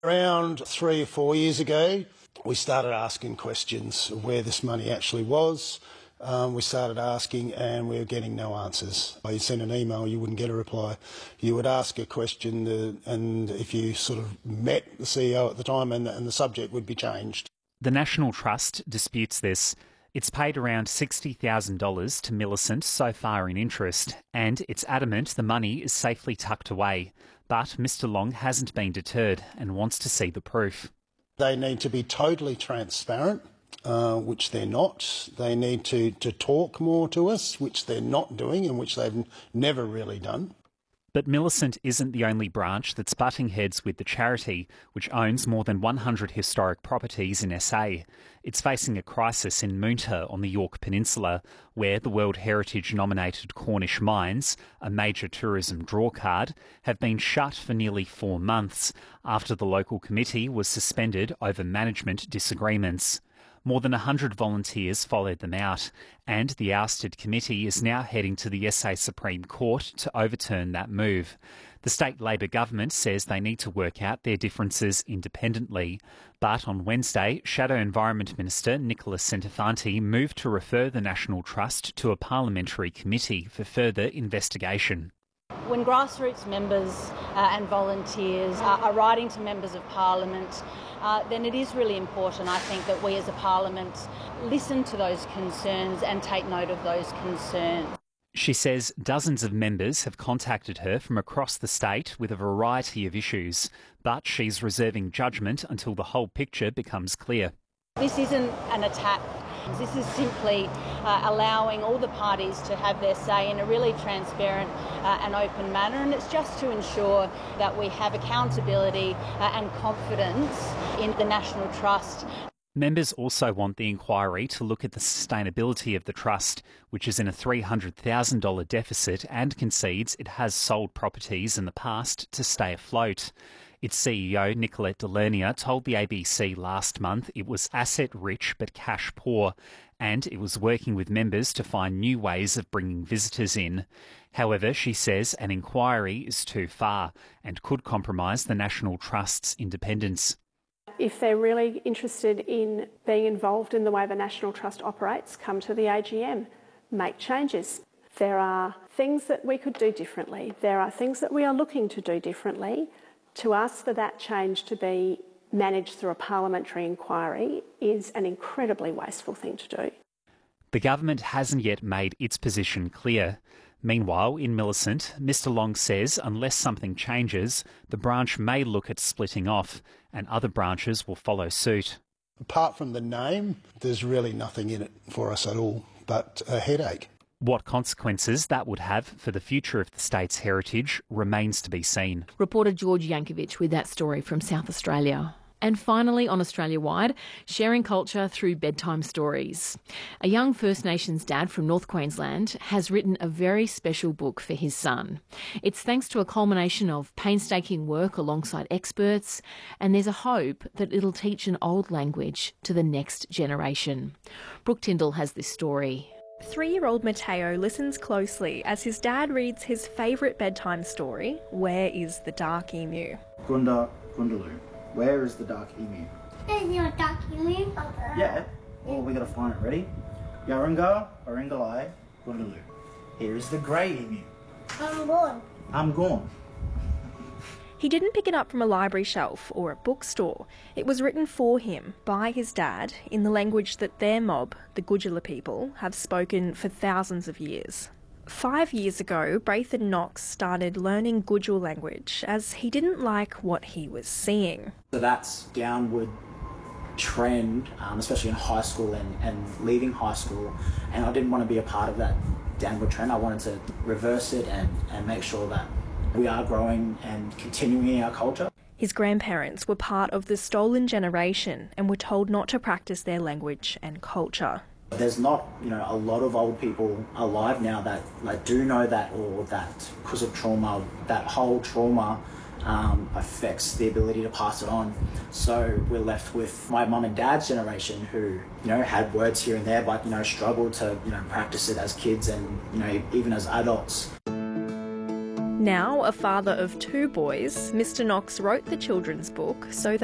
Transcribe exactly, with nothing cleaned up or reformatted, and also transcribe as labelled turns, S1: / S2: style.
S1: Around three or four years ago, we started asking questions of where this money actually was. Um, we started asking and we were getting no answers. You sent an email, you wouldn't get a reply. You would ask a question uh, and if you sort of met the C E O at the time and, and the subject would be changed.
S2: The National Trust disputes this. It's paid around sixty thousand dollars to Millicent so far in interest, and it's adamant the money is safely tucked away. But Mister Long hasn't been deterred and wants to see the proof.
S1: They need to be totally transparent, uh, which they're not. They need to, to talk more to us, which they're not doing and which they've never really done.
S2: But Millicent isn't the only branch that's butting heads with the charity, which owns more than one hundred historic properties in S A. It's facing a crisis in Moonta on the Yorke Peninsula, where the World Heritage-nominated Cornish mines, a major tourism drawcard, have been shut for nearly four months after the local committee was suspended over management disagreements. More than one hundred volunteers followed them out, and the ousted committee is now heading to the S A Supreme Court to overturn that move. The state Labor government says they need to work out their differences independently. But on Wednesday, Shadow Environment Minister Nicholas Centofanti moved to refer the National Trust to a parliamentary committee for further investigation.
S3: When grassroots members uh, and volunteers are, are writing to members of parliament, uh, then it is really important, I think, that we as a parliament listen to those concerns and take note of those concerns.
S2: She says dozens of members have contacted her from across the state with a variety of issues, but she's reserving judgment until the whole picture becomes clear.
S3: This isn't an attack. This is simply uh, allowing all the parties to have their say in a really transparent uh, and open manner, and it's just to ensure that we have accountability uh, and confidence in the National Trust.
S2: Members also want the inquiry to look at the sustainability of the trust, which is in a three hundred thousand dollars deficit and concedes it has sold properties in the past to stay afloat. Its C E O, Nicolette Delernier, told the A B C last month it was asset-rich but cash-poor, and it was working with members to find new ways of bringing visitors in. However, she says an inquiry is too far and could compromise the National Trust's independence.
S4: If they're really interested in being involved in the way the National Trust operates, come to the A G M, make changes. There are things that we could do differently. There are things that we are looking to do differently. To ask for that change to be managed through a parliamentary inquiry is an incredibly wasteful thing to do.
S2: The government hasn't yet made its position clear. Meanwhile, in Millicent, Mister Long says unless something changes, the branch may look at splitting off and other branches will follow suit.
S1: Apart from the name, there's really nothing in it for us at all but a headache.
S2: What consequences that would have for the future of the state's heritage remains to be seen.
S5: Reporter George Yankovic with that story from South Australia. And finally, on Australia-wide, sharing culture through bedtime stories. A young First Nations dad from North Queensland has written a very special book for his son. It's thanks to a culmination of painstaking work alongside experts, and there's a hope that it'll teach an old language to the next generation. Brooke Tyndall has this story.
S6: Three-year-old Mateo listens closely as his dad reads his favourite bedtime story, Where is the Dark Emu?
S7: Gunda, Gundaloo. Where is the dark emu?
S8: Is your dark emu?
S7: Yeah. Well, we gotta find it. Ready? Yarunga, Baringalai, Gundaloo. Here is the grey emu.
S8: I'm gone.
S7: I'm gone.
S6: He didn't pick it up from a library shelf or a bookstore. It was written for him by his dad in the language that their mob, the Gujula people, have spoken for thousands of years. Five years ago, Braithen Knox started learning Gujul language as he didn't like what he was seeing.
S7: So that's downward trend, um, especially in high school and, and leaving high school, and I didn't want to be a part of that downward trend. I wanted to reverse it and, and make sure that we are growing and continuing our culture.
S6: His grandparents were part of the stolen generation and were told not to practice their language and culture.
S7: There's not, you know, a lot of old people alive now that like do know that, or that because of trauma, that whole trauma um, affects the ability to pass it on. So we're left with my mum and dad's generation who, you know, had words here and there, but, you know, struggled to, you know, practice it as kids and, you know, even as adults.
S6: Now a father of two boys, Mister Knox wrote the children's book so that